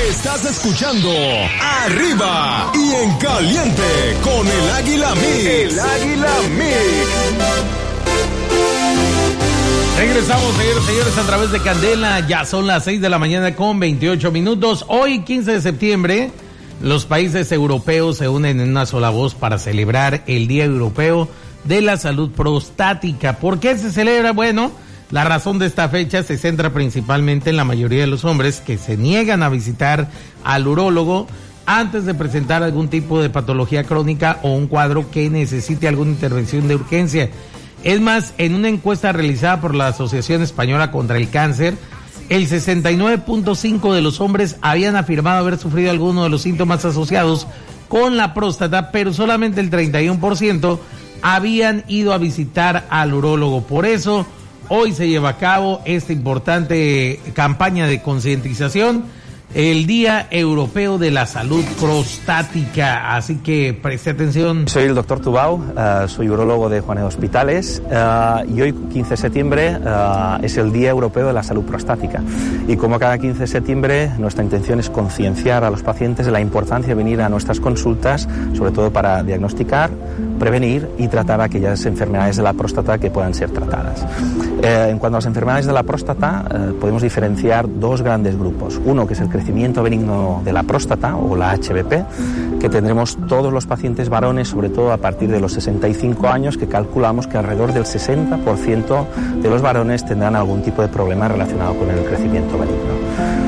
Estás escuchando Arriba y en Caliente con el Águila Mix. El Águila Mix. Regresamos, señores, a través de Candela. Ya son las 6 de la mañana con 28 minutos. Hoy, 15 de septiembre, los países europeos se unen en una sola voz para celebrar el Día Europeo de la Salud Prostática. ¿Por qué se celebra? Bueno, la razón de esta fecha se centra principalmente en la mayoría de los hombres que se niegan a visitar al urólogo antes de presentar algún tipo de patología crónica o un cuadro que necesite alguna intervención de urgencia. Es más, en una encuesta realizada por la Asociación Española contra el Cáncer, el 69.5% de los hombres habían afirmado haber sufrido alguno de los síntomas asociados con la próstata, pero solamente el 31% habían ido a visitar al urólogo. Por eso, hoy se lleva a cabo esta importante campaña de concientización, el Día Europeo de la Salud Prostática. Así que preste atención. Soy el doctor Tubau, soy urólogo de Juanet Hospitales y hoy, 15 de septiembre, es el Día Europeo de la Salud Prostática. Y como cada 15 de septiembre, nuestra intención es concienciar a los pacientes de la importancia de venir a nuestras consultas, sobre todo para diagnosticar, prevenir y tratar aquellas enfermedades de la próstata que puedan ser tratadas. En cuanto a las enfermedades de la próstata, podemos diferenciar dos grandes grupos. Uno, que es el crecimiento benigno de la próstata, o la HBP, que tendremos todos los pacientes varones, sobre todo a partir de los 65 años, que calculamos que alrededor del 60% de los varones tendrán algún tipo de problema relacionado con el crecimiento benigno.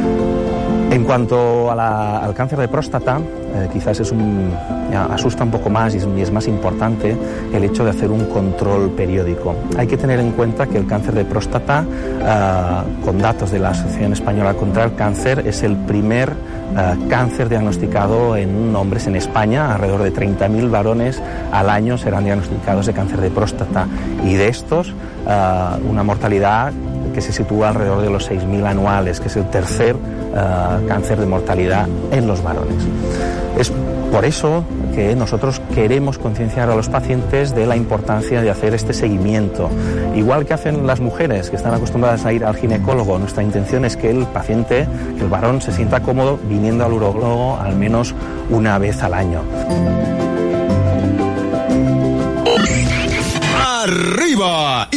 En cuanto al cáncer de próstata, quizás asusta un poco más y es más importante el hecho de hacer un control periódico. Hay que tener en cuenta que el cáncer de próstata, con datos de la Asociación Española contra el Cáncer, es el primer cáncer diagnosticado en hombres en España. Alrededor de 30.000 varones al año serán diagnosticados de cáncer de próstata, y de estos una mortalidad que se sitúa alrededor de los 6.000 anuales, que es el tercer cáncer de mortalidad en los varones. Es por eso que nosotros queremos concienciar a los pacientes de la importancia de hacer este seguimiento. Igual que hacen las mujeres que están acostumbradas a ir al ginecólogo, nuestra intención es que el paciente, que el varón, se sienta cómodo viniendo al urólogo al menos una vez al año. Arriba